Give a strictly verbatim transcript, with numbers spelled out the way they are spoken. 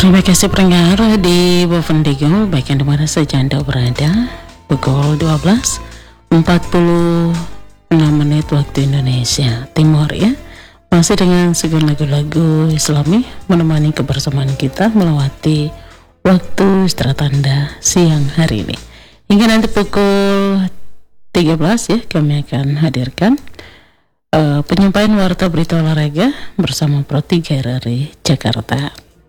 Terima kasih pendengar di Bovendigel, baik yang dimana saja Anda berada. Pukul dua belas empat puluh enam menit waktu Indonesia Timur ya. Masih dengan segenap lagu-lagu Islami menemani kebersamaan kita melewati waktu istirahat Anda siang hari ini. Hingga nanti pukul tiga belas ya, kami akan hadirkan uh, penyampaian warta berita olahraga bersama Pro tiga R R I Jakarta.